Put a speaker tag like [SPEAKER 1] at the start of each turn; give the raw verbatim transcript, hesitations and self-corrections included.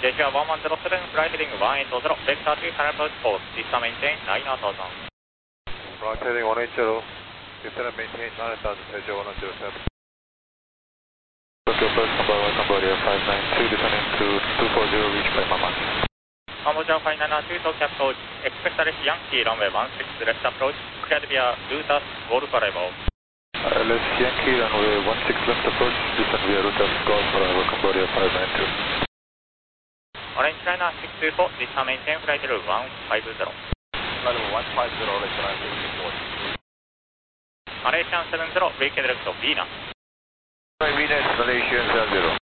[SPEAKER 1] J C R one one zero seven, flight heading one eight zero, vector to final approach course, descend maintain nine thousand.
[SPEAKER 2] Flight heading one eight zero, descend maintain nine thousand, J C R one one zero seven. Tokyo First Cambodia, Cambodia five nine two, descending to two four zero, reach by Mama.
[SPEAKER 1] Cambodia five nine two, Tokyo approach, expect Alice Yankee runway one six left approach, cleared via Lutas Golf arrival.
[SPEAKER 2] Alice Yankee runway one six left approach, descend via Lutas Golf arrival, Cambodia five nine two.
[SPEAKER 1] Orange China six two four, descend maintain flight level one five zero.
[SPEAKER 2] Flight level one five zero, Orange China six two four.
[SPEAKER 1] Malaysian seven zero, vacate direct Venus.
[SPEAKER 2] Venus, Malaysian seven zero.